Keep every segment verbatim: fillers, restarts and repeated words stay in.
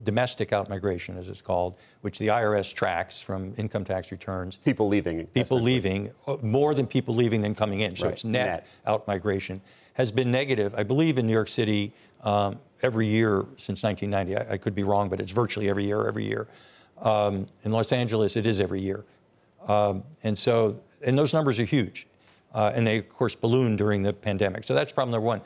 domestic outmigration, as it's called, which the I R S tracks from income tax returns. People leaving. People leaving, more than people leaving than coming in. So right. it's net, net outmigration, has been negative, I believe, in New York City um, every year since nineteen ninety. I, I could be wrong, but it's virtually every year, every year. Um, in Los Angeles, it is every year. Um, and so, and those numbers are huge. Uh, and they, of course, ballooned during the pandemic. So that's problem number one.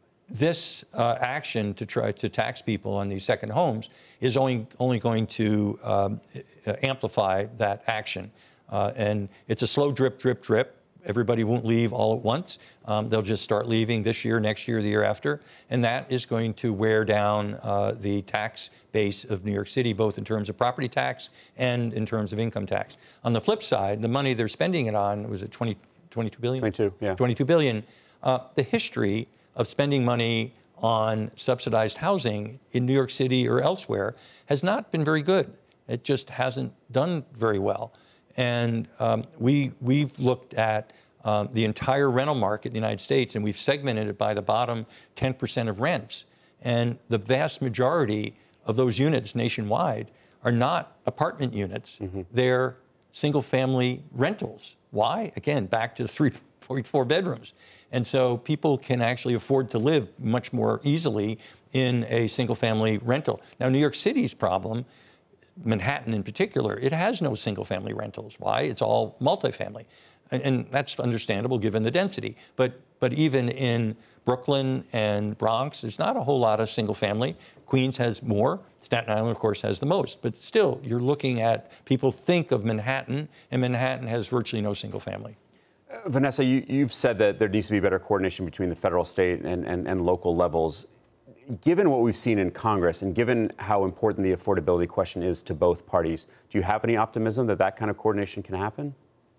This uh, action to try to tax people on these second homes is only, only going to um, amplify that action. Uh, and it's a slow drip, drip, drip. Everybody won't leave all at once. Um, they'll just start leaving this year, next year, the year after. And that is going to wear down uh, the tax base of New York City, both in terms of property tax and in terms of income tax. On the flip side, the money they're spending it on, was it twenty, twenty-two billion? twenty-two, yeah. twenty-two billion. Uh, the history of spending money on subsidized housing in New York City or elsewhere has not been very good. It just hasn't done very well. And um, we, we've looked at um, the entire rental market in the United States, and we've segmented it by the bottom ten percent of rents. And the vast majority of those units nationwide are not apartment units. Mm-hmm. They're single-family rentals. Why? Again, back to the three point four bedrooms. And so people can actually afford to live much more easily in a single-family rental. Now, New York City's problem, Manhattan in particular, it has no single-family rentals. Why? It's all multifamily. And, and that's understandable given the density. But, but even in Brooklyn and Bronx, there's not a whole lot of single-family. Queens has more. Staten Island, of course, has the most. But still, you're looking at, people think of Manhattan, and Manhattan has virtually no single-family. Uh, Vanessa, you, you've said that there needs to be better coordination between the federal, state, and, and, and local levels. Given what we've seen in Congress and given how important the affordability question is to both parties, do you have any optimism that that kind of coordination can happen?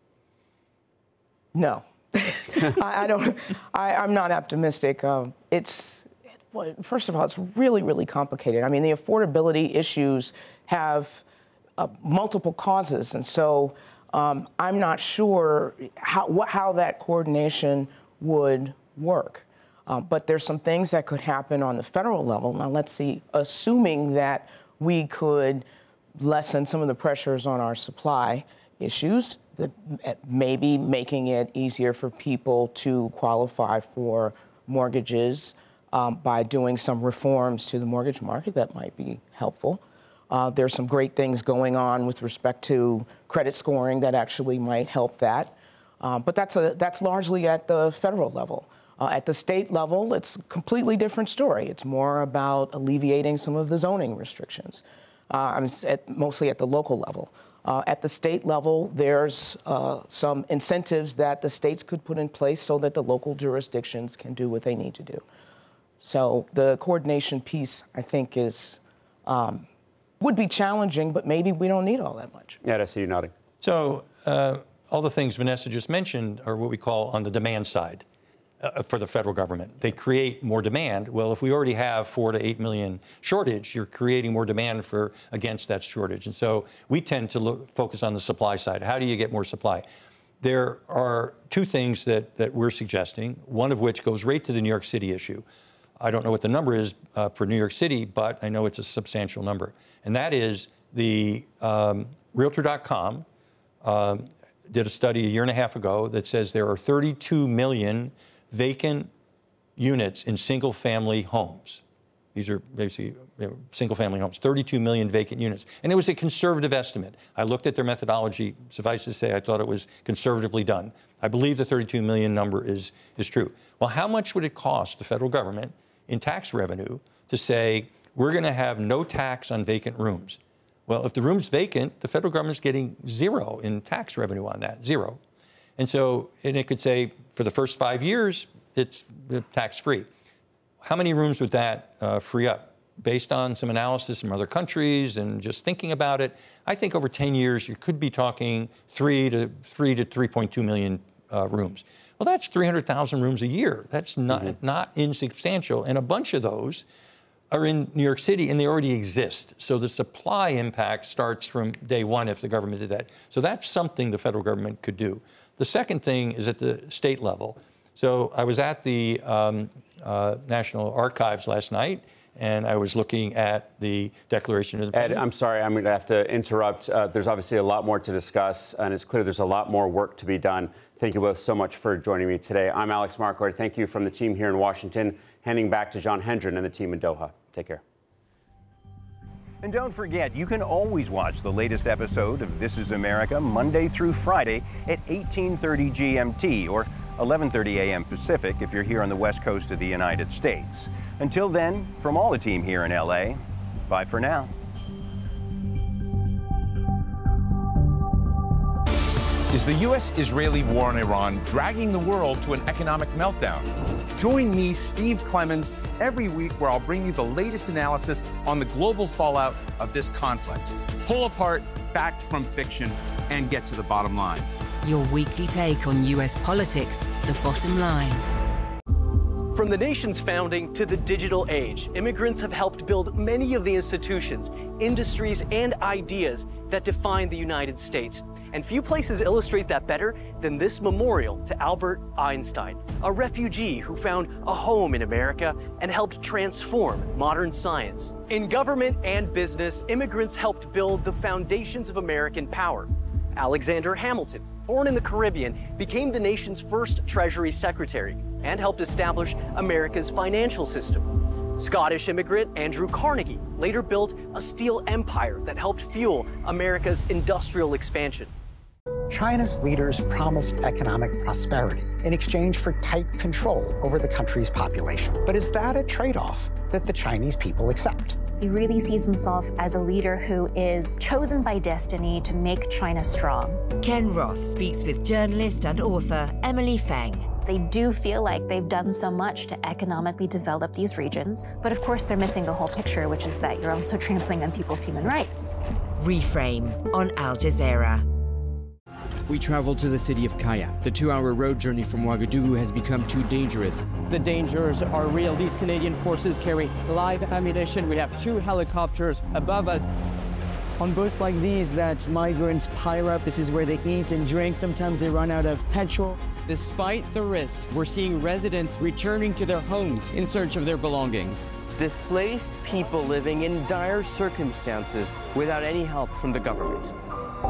No, I, I don't. I, I'm not optimistic. Um, it's well, first of all, it's really, really complicated. I mean, the affordability issues have uh, multiple causes, and so um, I'm not sure how what, how that coordination would work. Uh, but there's some things that could happen on the federal level. Now, let's see, assuming that we could lessen some of the pressures on our supply issues, that maybe making it easier for people to qualify for mortgages um, by doing some reforms to the mortgage market, that might be helpful. Uh, there's some great things going on with respect to credit scoring that actually might help that. Uh, but that's, a, that's largely at the federal level. Uh, at the state level, it's a completely different story. It's more about alleviating some of the zoning restrictions, uh, at, mostly at the local level. Uh, at the state level, there's uh, some incentives that the states could put in place so that the local jurisdictions can do what they need to do. So the coordination piece, I think, is um, would be challenging, but maybe we don't need all that much. Yeah, I see you nodding. So uh, all the things Vanessa just mentioned are what we call on the demand side. Uh, for the federal government. They create more demand. Well, if we already have four to eight million shortage, you're creating more demand for against that shortage. And so we tend to look, focus on the supply side. How do you get more supply? There are two things that, that we're suggesting, one of which goes right to the New York City issue. I don't know what the number is uh, for New York City, but I know it's a substantial number. And that is the um, Realtor dot com um, did a study a year and a half ago that says there are thirty-two million vacant units in single-family homes. These are basically you know, single-family homes, thirty-two million vacant units. And it was a conservative estimate. I looked at their methodology. Suffice to say, I thought it was conservatively done. I believe the thirty-two million number is, is true. Well, how much would it cost the federal government in tax revenue to say, we're going to have no tax on vacant rooms? Well, if the room's vacant, the federal government's getting zero in tax revenue on that, zero. And so, and it could say, for the first five years, it's tax-free. How many rooms would that uh, free up? Based on some analysis from other countries and just thinking about it, I think over ten years, you could be talking three to three to three point two million uh, rooms. Well, that's three hundred thousand rooms a year. That's not, mm-hmm. not insubstantial. And a bunch of those are in New York City, and they already exist. So the supply impact starts from day one if the government did that. So that's something the federal government could do. The second thing is at the state level. So I was at the um, uh, National Archives last night, and I was looking at the Declaration of Ed, Independence. I'm sorry, I'm going to have to interrupt. Uh, there's obviously a lot more to discuss, and it's clear there's a lot more work to be done. Thank you both so much for joining me today. I'm Alex Marquardt. Thank you from the team here in Washington. Handing back to John Hendren and the team in Doha. Take care. And don't forget, you can always watch the latest episode of This Is America Monday through Friday at eighteen thirty G M T or eleven thirty A M Pacific if you're here on the west coast of the United States. Until then, from all the team here in L A, bye for now. Is the U S Israeli war on Iran dragging the world to an economic meltdown? Join me, Steve Clemons, every week where I'll bring you the latest analysis on the global fallout of this conflict. Pull apart fact from fiction and get to the bottom line. Your weekly take on U S politics, The Bottom Line. From the nation's founding to the digital age, immigrants have helped build many of the institutions, industries, and ideas that define the United States. And few places illustrate that better than this memorial to Albert Einstein, a refugee who found a home in America and helped transform modern science. In government and business, immigrants helped build the foundations of American power. Alexander Hamilton, born in the Caribbean, became the nation's first Treasury Secretary and helped establish America's financial system. Scottish immigrant Andrew Carnegie later built a steel empire that helped fuel America's industrial expansion. China's leaders promised economic prosperity in exchange for tight control over the country's population. But is that a trade-off that the Chinese people accept? He really sees himself as a leader who is chosen by destiny to make China strong. Ken Roth speaks with journalist and author Emily Feng. They do feel like they've done so much to economically develop these regions, but of course they're missing the whole picture, which is that you're also trampling on people's human rights. Reframe on Al Jazeera. We traveled to the city of Kaya. The two-hour road journey from Ouagadougou has become too dangerous. The dangers are real. These Canadian forces carry live ammunition. We have two helicopters above us. On boats like these that migrants pile up, this is where they eat and drink. Sometimes they run out of petrol. Despite the risks, we're seeing residents returning to their homes in search of their belongings. Displaced people living in dire circumstances without any help from the government.